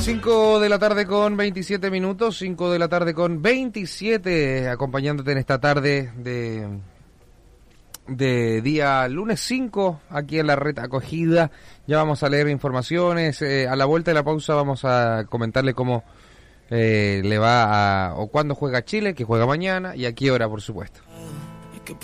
5 de la tarde con 27 minutos, 5 de la tarde con 27, acompañándote en esta tarde de día lunes 5, aquí en la red acogida. Ya vamos a leer informaciones, a la vuelta de la pausa vamos a comentarle cómo le va o cuándo juega Chile, que juega mañana, y a qué hora, por supuesto.